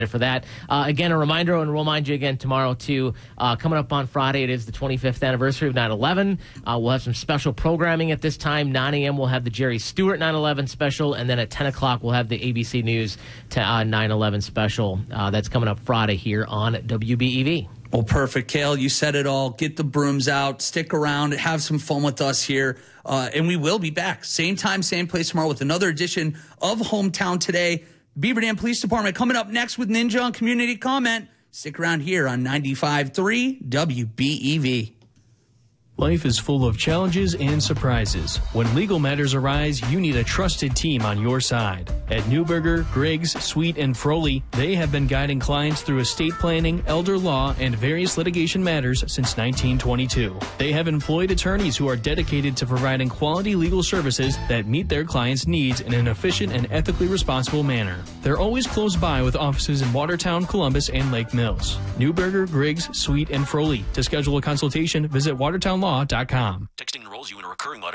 for that. Again, a reminder, and we'll remind you again tomorrow, too. Coming up on Friday, it is the 25th anniversary of 9/11. We'll have some special programming at this time. 9 a.m. we'll have the Jerry Stewart 9/11 special, and then at 10 o'clock we'll have the ABC News 9/11 special. That's coming up Friday here on WBEV. Well, perfect, Cale. You said it all. Get the brooms out. Stick around. Have some fun with us here. And we will be back. Same time, same place tomorrow with another edition of Hometown Today. Beaver Dam Police Department coming up next with Ninja on Community Comment. Stick around here on 95.3 WBEV. Life is full of challenges and surprises. When legal matters arise, you need a trusted team on your side. At Neuberger, Griggs, Sweet, and Froley, they have been guiding clients through estate planning, elder law, and various litigation matters since 1922. They have employed attorneys who are dedicated to providing quality legal services that meet their clients' needs in an efficient and ethically responsible manner. They're always close by with offices in Watertown, Columbus, and Lake Mills. Neuberger, Griggs, Sweet, and Froley. To schedule a consultation, visit watertownlaw.com. Texting enrolls you in a recurring automatic